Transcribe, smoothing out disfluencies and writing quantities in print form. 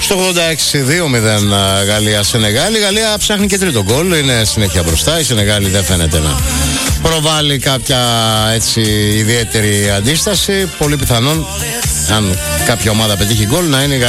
Στο 86-2-0 Γαλλία-Σενεγάλη. Η Γαλλία ψάχνει και τρίτο γκολ. Είναι συνέχεια μπροστά. Η Σενεγάλη δεν φαίνεται να προβάλλει κάποια έτσι ιδιαίτερη αντίσταση. Πολύ πιθανόν, αν κάποια ομάδα πετύχει γκολ, να είναι η Γαλλία.